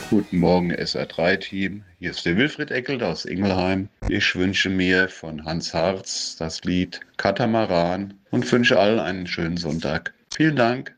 Guten Morgen, SR3-Team. Hier ist der Wilfried Eckelt aus Ingelheim. Ich wünsche mir von Hans Harz das Lied Katamaran und wünsche allen einen schönen Sonntag. Vielen Dank.